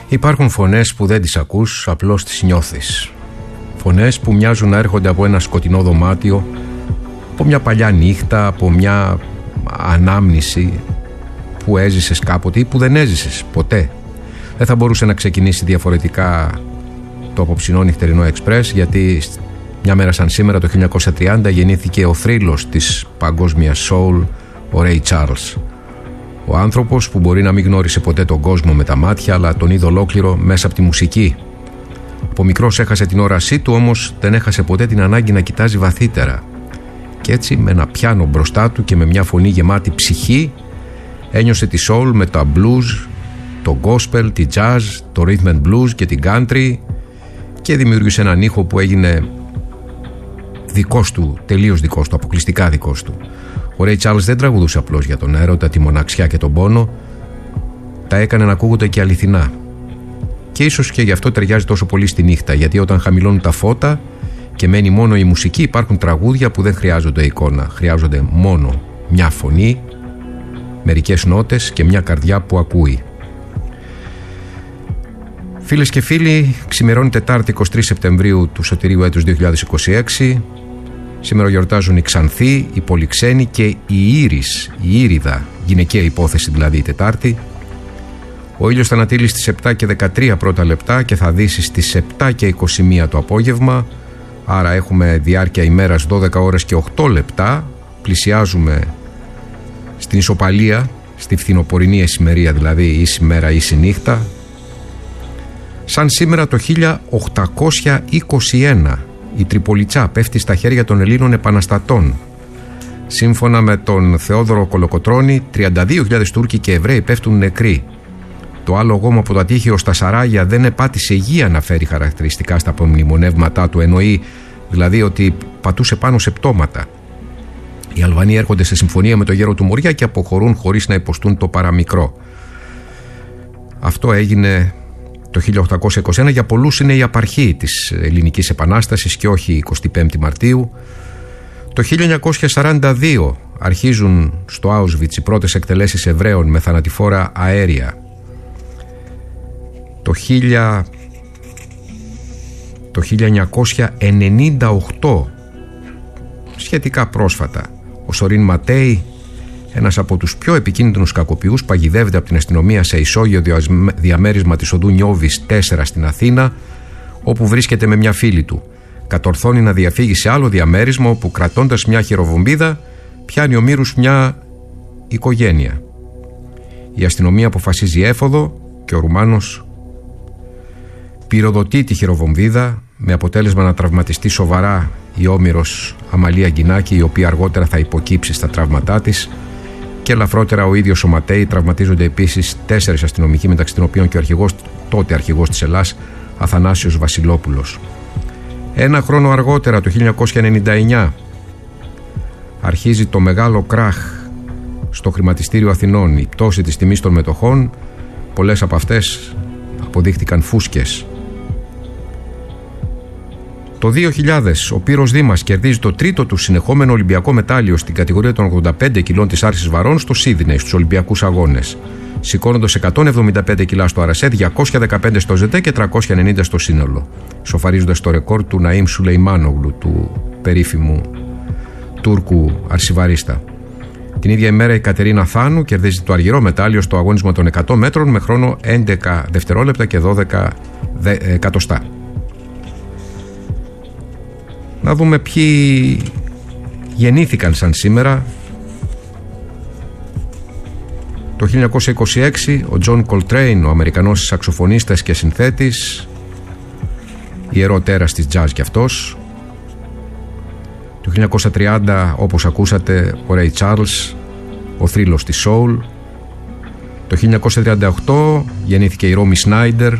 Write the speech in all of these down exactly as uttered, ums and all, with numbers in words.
Υπάρχουν φωνές που δεν τις ακούς, απλώς τις νιώθεις. Φωνές που μοιάζουν να έρχονται από ένα σκοτεινό δωμάτιο, από μια παλιά νύχτα, από μια ανάμνηση που έζησες κάποτε ή που δεν έζησες ποτέ. Δεν θα μπορούσε να ξεκινήσει διαφορετικά το απόψινό νυχτερινό εξπρές, γιατί μια μέρα σαν σήμερα το χίλια εννιακόσια τριάντα γεννήθηκε ο θρύλος της παγκόσμιας soul, ο Ray Charles. Ο άνθρωπος που μπορεί να μην γνώρισε ποτέ τον κόσμο με τα μάτια, αλλά τον είδε ολόκληρο μέσα από τη μουσική. Από μικρός έχασε την όρασή του, όμως δεν έχασε ποτέ την ανάγκη να κοιτάζει βαθύτερα. Και έτσι με ένα πιάνο μπροστά του και με μια φωνή γεμάτη ψυχή ένιωσε τη soul με τα blues, το gospel, τη jazz, το rhythm and blues και την country και δημιούργησε έναν ήχο που έγινε δικός του, τελείως δικός του, αποκλειστικά δικός του. Ο Ray Charles δεν τραγουδούσε απλώς για τον έρωτα, τη μοναξιά και τον πόνο, τα έκανε να ακούγονται και αληθινά. Και ίσως και γι' αυτό ταιριάζει τόσο πολύ στη νύχτα, γιατί όταν χαμηλώνουν τα φώτα και μένει μόνο η μουσική, υπάρχουν τραγούδια που δεν χρειάζονται εικόνα, χρειάζονται μόνο μια φωνή, μερικές νότες και μια καρδιά που ακούει. Φίλες και φίλοι, ξημερώνει Τετάρτη εικοστή τρίτη Σεπτεμβρίου του σωτηρίου έτους δύο χιλιάδες είκοσι έξι. Σήμερα γιορτάζουν η Ξανθή, η Πολυξένη και η Ήρης, η Ήριδα, γυναικεία υπόθεση δηλαδή η Τετάρτη. Ο ήλιος θα ανατείλει στις επτά και δεκατρία πρώτα λεπτά και θα δύσει στις επτά και είκοσι μία το απόγευμα. Άρα έχουμε διάρκεια ημέρας δώδεκα ώρες και οκτώ λεπτά. Πλησιάζουμε στην ισοπαλία, στη φθινοπορεινή εσημερία, δηλαδή ίση μέρα ίση νύχτα. Σαν σήμερα το χίλια οκτακόσια είκοσι ένα η Τριπολιτσά πέφτει στα χέρια των Ελλήνων επαναστατών. Σύμφωνα με τον Θεόδωρο Κολοκοτρώνη, τριάντα δύο χιλιάδες Τούρκοι και Εβραίοι πέφτουν νεκροί. Το άλλο γόμο από το Αττίχιο στα Σαράγια δεν επάτησε γη, αναφέρει χαρακτηριστικά στα απομνημονεύματά του. Εννοεί δηλαδή ότι πατούσε πάνω σε πτώματα. Οι Αλβανοί έρχονται σε συμφωνία με το γέρο του Μοριά και αποχωρούν χωρίς να υποστούν το παραμικρό. Αυτό έγινε το χίλια οκτακόσια είκοσι ένα. Για πολλούς είναι η απαρχή της Ελληνικής Επανάστασης και όχι η εικοστή πέμπτη Μαρτίου. Το χίλια εννιακόσια σαράντα δύο αρχίζουν στο Auschwitz οι πρώτες εκτελέσεις Εβραίων με θανατηφόρα αέρια. Το, το χίλια εννιακόσια ενενήντα οκτώ, σχετικά πρόσφατα, ο Σορίν Ματέι, ένας από τους πιο επικίνδυνους κακοποιούς, παγιδεύεται από την αστυνομία σε ισόγειο διαμέρισμα της οδού Νιώβης τέσσερα στην Αθήνα, όπου βρίσκεται με μια φίλη του. Κατορθώνει να διαφύγει σε άλλο διαμέρισμα, όπου κρατώντας μια χειροβομβίδα πιάνει ομήρους μια οικογένεια. Η αστυνομία αποφασίζει έφοδο και ο Ρουμάνος πυροδοτεί τη χειροβομβίδα, με αποτέλεσμα να τραυματιστεί σοβαρά η όμηρος Αμαλία Γκινάκη, η οποία αργότερα θα υποκύψει στα τραύματά της, και ελαφρότερα ο ίδιος ο Ματέι. Τραυματίζονται επίσης τέσσερις αστυνομικοί, μεταξύ των οποίων και ο αρχηγός, τότε αρχηγός της Ελλάς, Αθανάσιος Βασιλόπουλος. Ένα χρόνο αργότερα, το χίλια εννιακόσια ενενήντα εννιά, αρχίζει το μεγάλο κράχ στο χρηματιστήριο Αθηνών, η πτώση της τιμής των μετοχών. Πολλές από αυτές αποδείχτηκαν φούσκες. Το δύο χιλιάδες ο Πύρος Δήμας κερδίζει το τρίτο του συνεχόμενο Ολυμπιακό μετάλλιο στην κατηγορία των ογδόντα πέντε κιλών της άρσης βαρών στο Σίδνεϊ, στους Ολυμπιακούς Αγώνες, σηκώνοντας εκατόν εβδομήντα πέντε κιλά στο αρεσέ, διακόσια δεκαπέντε στο ζετέ και τριακόσια ενενήντα στο σύνολο, σοφαρίζοντας το ρεκόρ του Ναΐμ Σουλεϊμάνογλου, του περίφημου Τούρκου αρσιβαρίστα. Την ίδια ημέρα η Κατερίνα Θάνου κερδίζει το αργυρό μετάλλιο στο αγώνισμα των εκατό μέτρων με χρόνο έντεκα δευτερόλεπτα και δώδεκα εκατοστά. Να δούμε ποιοι γεννήθηκαν σαν σήμερα. Το χίλια εννιακόσια είκοσι έξι ο Τζον Κολτρέιν, ο Αμερικανός σαξοφωνίστας και συνθέτης, ιερό τέρας της jazz κι αυτός. Το χίλια εννιακόσια τριάντα, όπως ακούσατε, ο Ray Charles, ο θρύλος της soul. Το χίλια εννιακόσια τριάντα οκτώ γεννήθηκε η Ρόμι Σνάιντερ,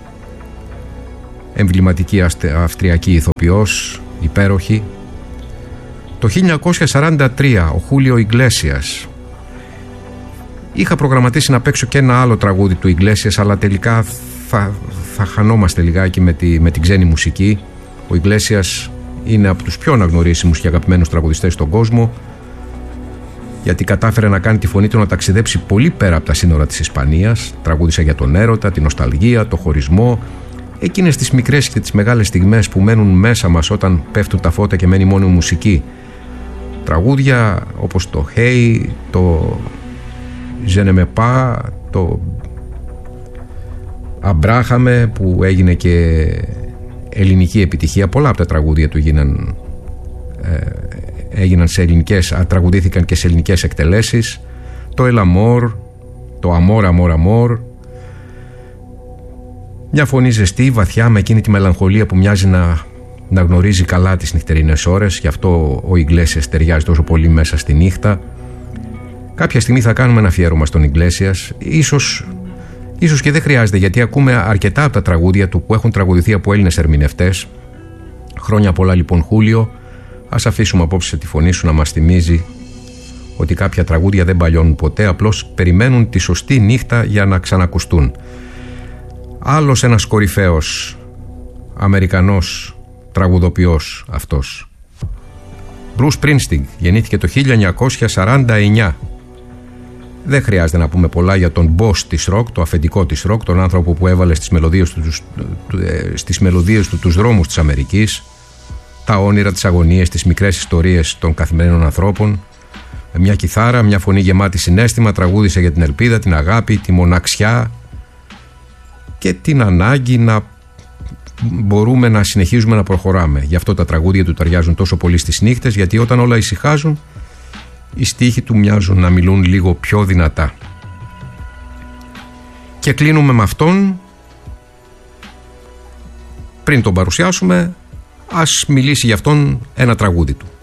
εμβληματική αυστριακή ηθοποιός, υπέροχη. Το χίλια εννιακόσια σαράντα τρία ο Χούλιο Ιγκλέσιας. Είχα προγραμματίσει να παίξω και ένα άλλο τραγούδι του Ιγκλέσιας, αλλά τελικά θα, θα χανόμαστε λιγάκι με, τη, με την ξένη μουσική. Ο Ιγκλέσιας είναι από τους πιο αναγνωρίσιμους και αγαπημένους τραγουδιστές στον κόσμο. γιατί κατάφερε να κάνει τη φωνή του να ταξιδέψει πολύ πέρα από τα σύνορα της Ισπανίας. Τραγούδισε για τον έρωτα, την νοσταλγία, το χωρισμό, εκείνες τις μικρές και τις μεγάλες στιγμές που μένουν μέσα μας όταν πέφτουν τα φώτα και μένει μόνο η μουσική. Τραγούδια όπως το Hey, το Je ne m'aime pas, το Αμπράχαμε που έγινε και ελληνική επιτυχία. Πολλά από τα τραγούδια του έγιναν, ε, έγιναν σε ελληνικές, τραγουδήθηκαν και σε ελληνικές εκτελέσεις. Το El Amor, το Amor, Amor, Amor. Μια φωνή ζεστή, βαθιά, με εκείνη τη μελαγχολία που μοιάζει να, να γνωρίζει καλά τις νυχτερινές ώρες. Γι' αυτό ο Ιγκλέσιας ταιριάζει τόσο πολύ μέσα στη νύχτα. Κάποια στιγμή θα κάνουμε ένα αφιέρωμα στον Ιγκλέσιας. Ίσως, ίσως και δεν χρειάζεται, γιατί ακούμε αρκετά από τα τραγούδια του που έχουν τραγουδηθεί από Έλληνες ερμηνευτές. Χρόνια πολλά λοιπόν, Χούλιο. Ας αφήσουμε απόψε τη φωνή σου να μας θυμίζει ότι κάποια τραγούδια δεν παλιώνουν ποτέ, απλώς περιμένουν τη σωστή νύχτα για να ξανακουστούν. Άλλος ένας κορυφαίος Αμερικανός τραγουδοποιός αυτός, Bruce Springsteen, γεννήθηκε το χίλια εννιακόσια σαράντα εννιά. Δεν χρειάζεται να πούμε πολλά για τον boss της ροκ, το αφεντικό της ροκ, τον άνθρωπο που έβαλε στις μελωδίες του, στις μελωδίες του τους δρόμους της Αμερικής, τα όνειρα, τις αγωνίες, τις μικρές ιστορίες των καθημερινών ανθρώπων. Μια κιθάρα, μια φωνή γεμάτη συναίσθημα, τραγούδισε για την ελπίδα, την αγάπη, τη μοναξιά και την ανάγκη να μπορούμε να συνεχίζουμε να προχωράμε. Γι' αυτό τα τραγούδια του ταιριάζουν τόσο πολύ στις νύχτες, γιατί όταν όλα ησυχάζουν, οι στίχοι του μοιάζουν να μιλούν λίγο πιο δυνατά. Και κλείνουμε με αυτόν. Πριν τον παρουσιάσουμε, ας μιλήσει για αυτόν ένα τραγούδι του.